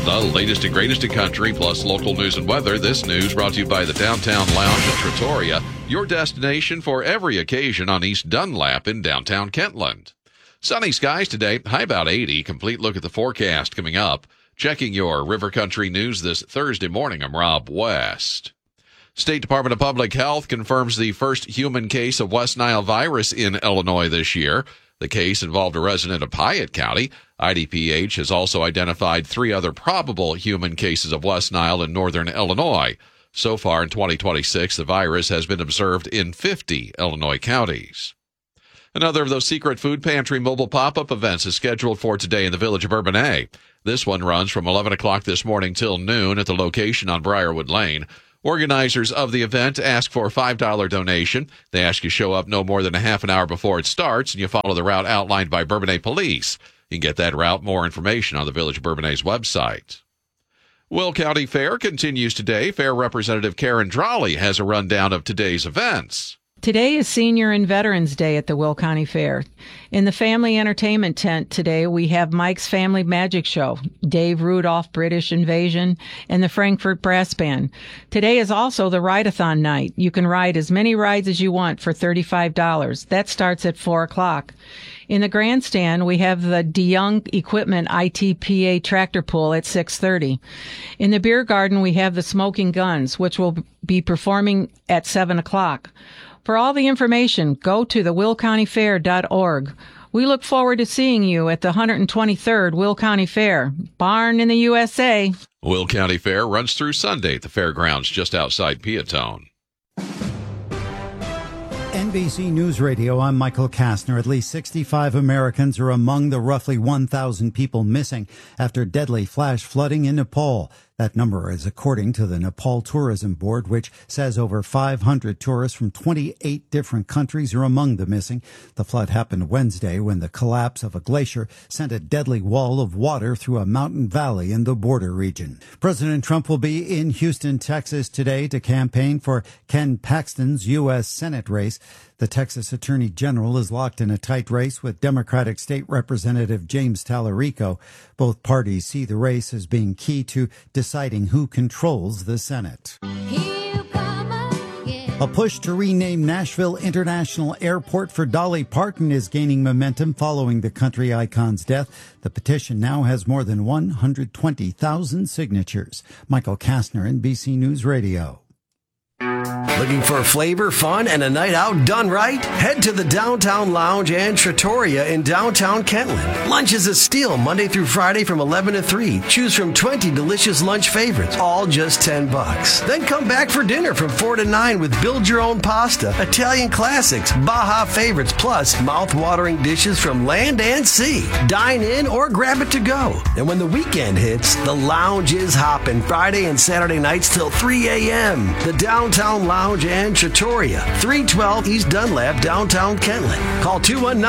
The latest and greatest in country, plus local news and weather. This news brought to you by the Downtown Lounge at Trattoria, your destination for every occasion on East Dunlap in downtown Kentland. Sunny skies today, high about 80. Complete look at the forecast coming up. Checking your River Country news this Thursday morning, I'm Rob West. State Department of Public Health confirms the first human case of West Nile virus in Illinois this year. The case involved a resident of Piatt County. IDPH has also identified 3 other probable human cases of West Nile in northern Illinois. So far in 2026, the virus has been observed in 50 Illinois counties. Another of those secret food pantry mobile pop-up events is scheduled for today in the village of Bourbonnais. This one runs from 11 o'clock this morning till noon at the location on Briarwood Lane. Organizers of the event ask for a $5 donation. They ask you show up no more than a half an hour before it starts, and you follow the route outlined by Bourbonnais Police. You can get that route, more information on the Village of Bourbonnais website. Will County Fair continues today. Fair Representative Karen Drawley has a rundown of today's events. Today is Senior and Veterans Day at the Will County Fair. In the family entertainment tent today, we have Mike's Family Magic Show, Dave Rudolph British Invasion, and the Frankfurt Brass Band. Today is also the Ride-a-thon night. You can ride as many rides as you want for $35. That starts at 4 o'clock. In the grandstand, we have the DeYoung Equipment ITPA tractor pull at 6:30. In the beer garden, we have the Smoking Guns, which will be performing at 7 o'clock. For all the information, go to thewillcountyfair.org. We look forward to seeing you at the 123rd Will County Fair, barn in the USA. Will County Fair runs through Sunday at the fairgrounds just outside Peatone. NBC News Radio, I'm Michael Kastner. At least 65 Americans are among the roughly 1,000 people missing after deadly flash flooding in Nepal. That number is according to the Nepal Tourism Board, which says over 500 tourists from 28 different countries are among the missing. The flood happened Wednesday when the collapse of a glacier sent a deadly wall of water through a mountain valley in the border region. President Trump will be in Houston, Texas today to campaign for Ken Paxton's U.S. Senate race. The Texas Attorney General is locked in a tight race with Democratic State Representative James Tallarico. Both parties see the race as being key to deciding who controls the Senate. A push to rename Nashville International Airport for Dolly Parton is gaining momentum following the country icon's death. The petition now has more than 120,000 signatures. Michael Kastner, NBC News Radio. Looking for flavor, fun, and a night out done right? Head to the Downtown Lounge and Trattoria in downtown Kentland. Lunch is a steal Monday through Friday from 11 to 3. Choose from 20 delicious lunch favorites, all just $10. Then come back for dinner from 4 to 9 with build your own pasta, Italian classics, Baja favorites, plus mouth-watering dishes from land and sea. Dine in or grab it to go. And when the weekend hits, the lounge is hopping Friday and Saturday nights till 3 a.m. The Downtown Lounge and Trattoria, 312 East Dunlap, downtown Kentland. Call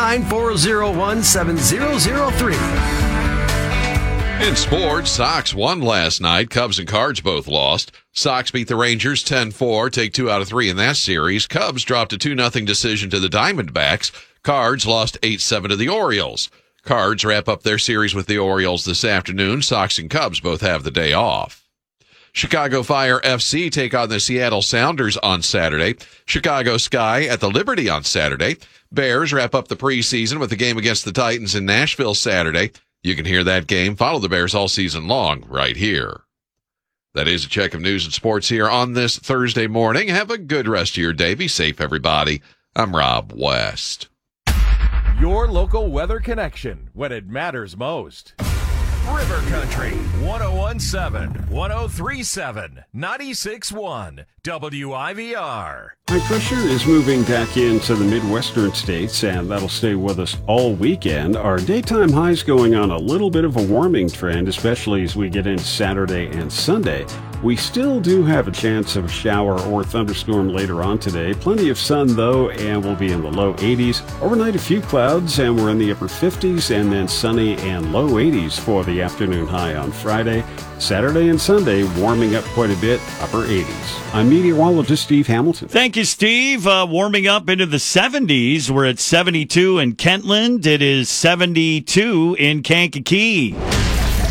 219-401-7003. In sports, Sox won last night. Cubs and Cards both lost. Sox beat the Rangers 10-4, take 2 out of 3 in that series. Cubs dropped a 2-0 decision to the Diamondbacks. Cards lost 8-7 to the Orioles. Cards wrap up their series with the Orioles this afternoon. Sox and Cubs both have the day off. Chicago Fire FC take on the Seattle Sounders on Saturday. Chicago Sky at the Liberty on Saturday. Bears wrap up the preseason with the game against the Titans in Nashville Saturday. You can hear that game. Follow the Bears all season long right here. That is a check of news and sports here on this Thursday morning. Have a good rest of your day. Be safe, everybody. I'm Rob West. Your local weather connection when it matters most. River Country, 101.7, 103.7, 96.1, WIVR. High pressure is moving back into the Midwestern states, and that'll stay with us all weekend. Our daytime highs going on a little bit of a warming trend, especially as we get into Saturday and Sunday. We still do have a chance of a shower or thunderstorm later on today. Plenty of sun, though, and we'll be in the low 80s. Overnight, a few clouds, and we're in the upper 50s, and then sunny and low 80s for the afternoon high on Friday. Saturday and Sunday, warming up quite a bit, upper 80s. I'm meteorologist Steve Hamilton. Thank you, Steve. Warming up into the 70s. We're at 72 in Kentland. It is 72 in Kankakee.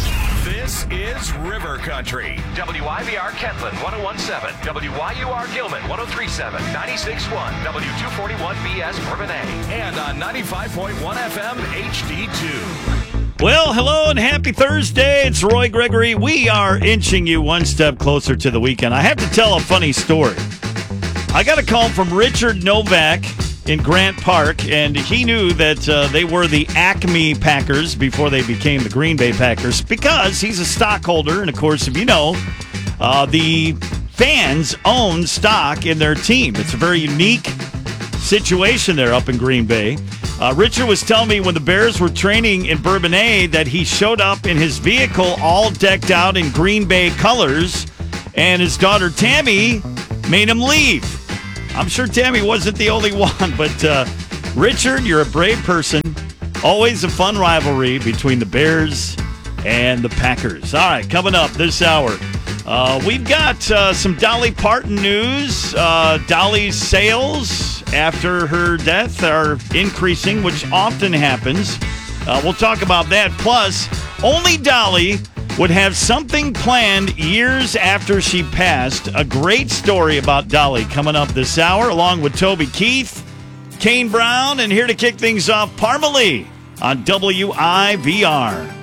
This is River Country. WIVR Kentland 101.7, WYUR Gilman 103.7, 96.1, W241BS Bourbonnais, and on 95.1 FM HD2. Well, hello and happy Thursday. It's Roy Gregory. We are inching you one step closer to the weekend. I have to tell a funny story. I got a call from Richard Novak in Grant Park, and he knew that they were the Acme Packers before they became the Green Bay Packers because he's a stockholder, and of course, if you know, the fans own stock in their team. It's a very unique situation there up in Green Bay. Richard was telling me when the Bears were training in Bourbonnais that he showed up in his vehicle all decked out in Green Bay colors, and his daughter Tammy made him leave. I'm sure Tammy wasn't the only one, but Richard, you're a brave person. Always a fun rivalry between the Bears and the Packers. All right, coming up this hour, we've got some Dolly Parton news. Dolly's sales after her death are increasing, which often happens. We'll talk about that. Plus, only Dolly would have something planned years after she passed. A great story about Dolly coming up this hour, along with Toby Keith, Kane Brown, and here to kick things off, Parmalee on WIVR.